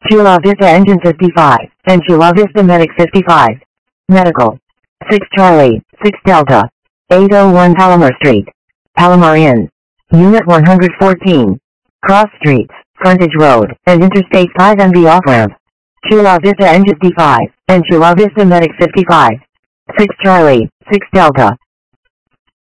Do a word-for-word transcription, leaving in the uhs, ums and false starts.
Chula Vista Engine fifty-five, and Chula Vista Medic fifty-five. Medical. six Charlie, six Delta. eight oh one Palomar Street. Palomar Inn. Unit one hundred fourteen. Cross Streets, Frontage Road, and Interstate five M V off-ramp. Chula Vista Engine fifty-five, and Chula Vista Medic fifty-five. six Charlie, six Delta.